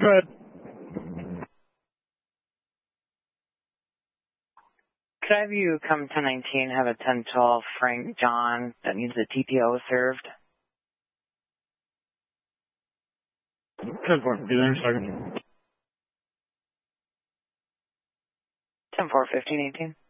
Go ahead. Could I have you come 1019, have a 1012 Frank John that needs a TPO served? 10-4, be there in a second. 10-4, 1518.